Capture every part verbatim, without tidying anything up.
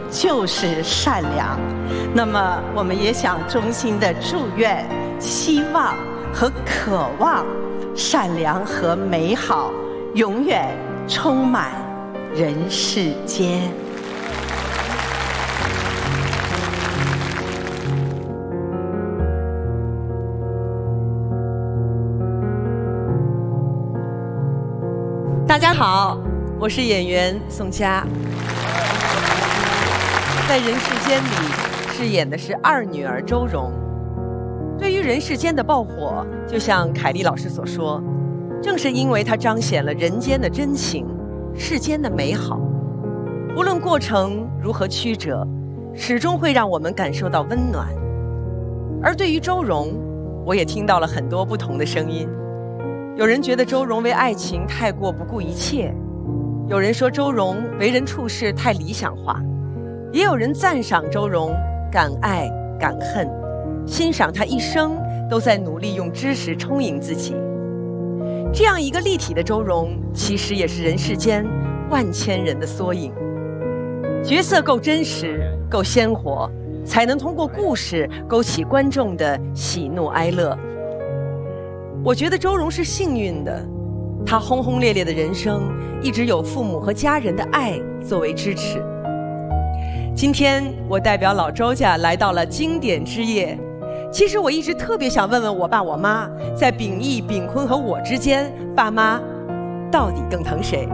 就是善良。那么，我们也想衷心的祝愿、希望和渴望善良和美好永远充满人世间。 大家好，我是演员宋佳，在《人世间》里饰演的是二女儿周蓉。对于《人世间》的爆火，就像凯丽老师所说，正是因为它彰显了人间的真情，世间的美好。无论过程如何曲折，始终会让我们感受到温暖。而对于周蓉，我也听到了很多不同的声音。有人觉得周蓉为爱情太过不顾一切，有人说周蓉为人处事太理想化，也有人赞赏周蓉敢爱敢恨，欣赏她一生都在努力用知识充盈自己。这样一个立体的周蓉，其实也是人世间万千人的缩影。角色够真实，够鲜活，才能通过故事勾起观众的喜怒哀乐。我觉得周蓉是幸运的，她轰轰烈烈的人生一直有父母和家人的爱作为支持。今天我代表老周家来到了经典之夜。其实我一直特别想问问我爸我妈，在秉义、秉坤和我之间，爸妈到底更疼谁？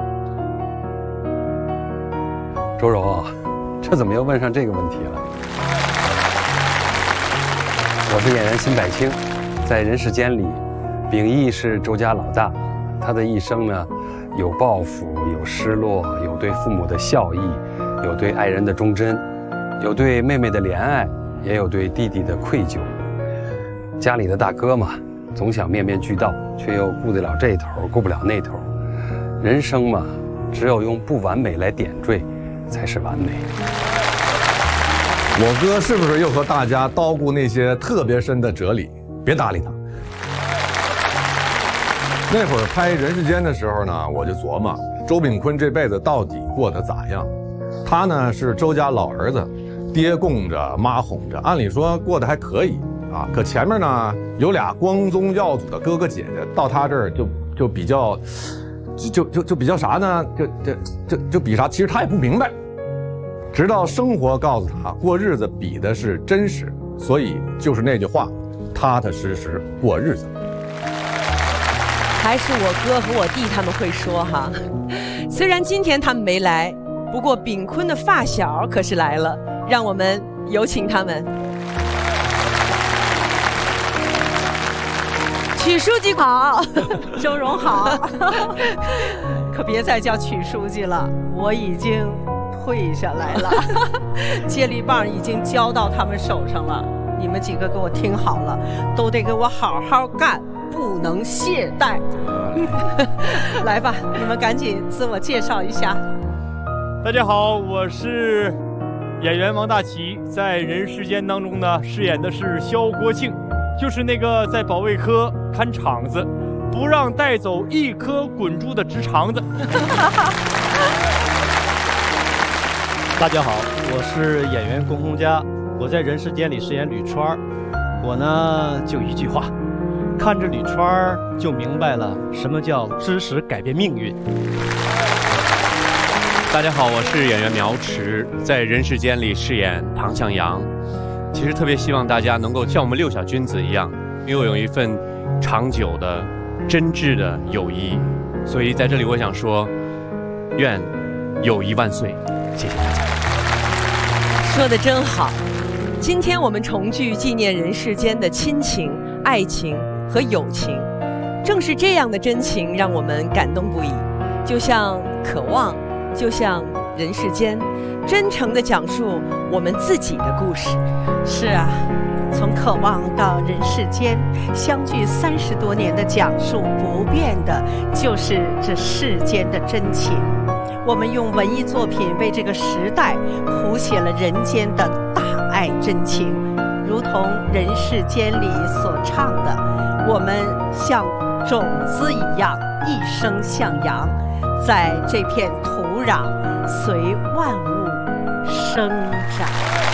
周蓉，这怎么又问上这个问题了？我是演员辛柏青，在《人世间》里，秉义是周家老大，他的一生呢，有抱负，有失落，有对父母的孝义，有对爱人的忠贞，有对妹妹的怜爱，也有对弟弟的愧疚。家里的大哥嘛，总想面面俱到，却又顾得了这头，顾不了那头。人生嘛，只有用不完美来点缀，才是完美。 我哥是不是又和大家叨咕那些特别深的哲理？别搭理他。那会儿拍《人世间》的时候呢，我就琢磨周秉坤这辈子到底过得咋样。他呢是周家老儿子，爹供着妈哄着，按理说过得还可以啊。可前面呢有俩光宗耀祖的哥哥姐姐，到他这儿就就比较，就就就比较啥呢？就就就就比啥？其实他也不明白。直到生活告诉他，过日子比的是真实，所以就是那句话，踏踏实实过日子。 还是我哥和我弟他们会说哈。虽然今天他们没来，不过秉坤的发小可是来了，让我们有请他们。曲书记好， 周蓉好。可别再叫曲书记了，我已经退下来了。接力棒已经交到他们手上了，你们几个给我听好了，都得给我好好干，不能懈怠。来吧，你们赶紧自我介绍一下。 大家好，我是演员王大奇，在《人世间》当中呢，饰演的是萧国庆，就是那个在保卫科看场子，不让带走一颗滚珠的直肠子。 大家好，我是演员龚洪嘉，我在《人世间》里饰演吕川。我呢就一句话，看着吕川就明白了什么叫知识改变命运。 大家好，我是演员苗迟，在《人世间》里饰演唐向阳。其实特别希望大家能够像我们六小君子一样，拥有一份长久的、真挚的友谊。所以在这里，我想说，愿友谊万岁！谢谢大家。 说得真好。今天我们重聚纪念人世间的亲情、爱情和友情，正是这样的真情让我们感动不已。就像渴望，就像人世间，真诚地讲述我们自己的故事。 是啊，从渴望到人世间，相距三十多年的讲述，不变的就是这世间的真情。我们用文艺作品为这个时代谱写了人间的大爱真情，如同《人世间》里所唱的，我们像种子一样一生向阳，在这片土壤随万物生长。